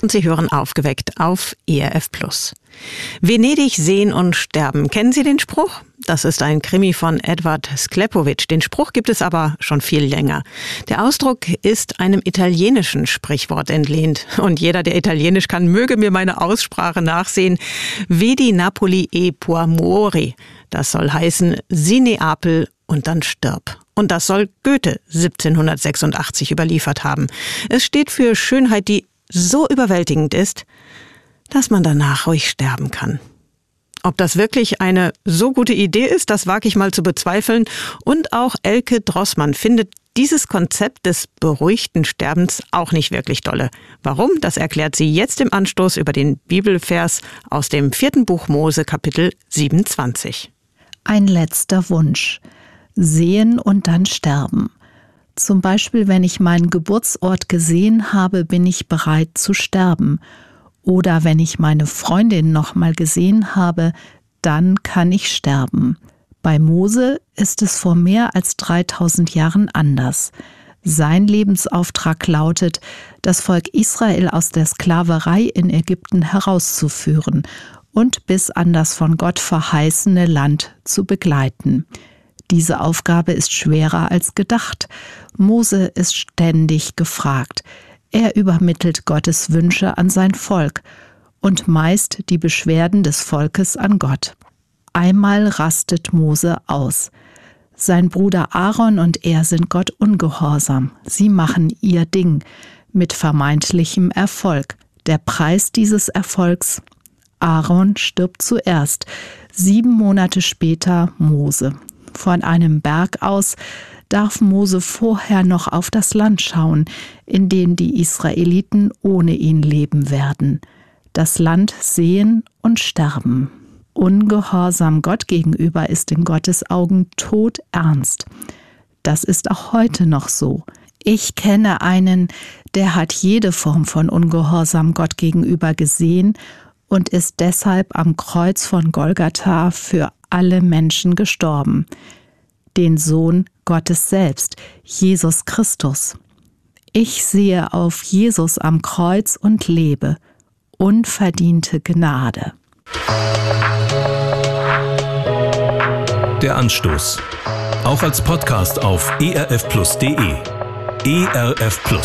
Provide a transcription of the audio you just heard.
und Sie hören Aufgeweckt auf ERF+. Venedig sehen und sterben. Kennen Sie den Spruch? Das ist ein Krimi von Edward Sklepowitsch. Den Spruch gibt es aber schon viel länger. Der Ausdruck ist einem italienischen Sprichwort entlehnt. Und jeder, der Italienisch kann, möge mir meine Aussprache nachsehen. Vedi Napoli e poi muori. Das soll heißen, sieh Neapel und dann stirb. Und das soll Goethe 1786 überliefert haben. Es steht für Schönheit, die so überwältigend ist, dass man danach ruhig sterben kann. Ob das wirklich eine so gute Idee ist, das wage ich mal zu bezweifeln. Und auch Elke Drossmann findet dieses Konzept des beruhigten Sterbens auch nicht wirklich dolle. Warum? Das erklärt sie jetzt im Anstoß über den Bibelvers aus dem 4. Buch Mose, Kapitel 27. Ein letzter Wunsch. Sehen und dann sterben. Zum Beispiel, wenn ich meinen Geburtsort gesehen habe, bin ich bereit zu sterben. Oder wenn ich meine Freundin noch mal gesehen habe, dann kann ich sterben. Bei Mose ist es vor mehr als 3000 Jahren anders. Sein Lebensauftrag lautet, das Volk Israel aus der Sklaverei in Ägypten herauszuführen und bis an das von Gott verheißene Land zu begleiten. Diese Aufgabe ist schwerer als gedacht. Mose ist ständig gefragt. Er übermittelt Gottes Wünsche an sein Volk und meist die Beschwerden des Volkes an Gott. Einmal rastet Mose aus. Sein Bruder Aaron und er sind Gott ungehorsam. Sie machen ihr Ding mit vermeintlichem Erfolg. Der Preis dieses Erfolgs: Aaron stirbt zuerst, 7 Monate später Mose. Von einem Berg aus darf Mose vorher noch auf das Land schauen, in dem die Israeliten ohne ihn leben werden. Das Land sehen und sterben. Ungehorsam Gott gegenüber ist in Gottes Augen todernst. Das ist auch heute noch so. Ich kenne einen, der hat jede Form von Ungehorsam Gott gegenüber gesehen und ist deshalb am Kreuz von Golgatha für alle Menschen gestorben. Den Sohn Gottes selbst, Jesus Christus. Ich sehe auf Jesus am Kreuz und lebe. Unverdiente Gnade. Der Anstoß. Auch als Podcast auf erfplus.de. ERF+.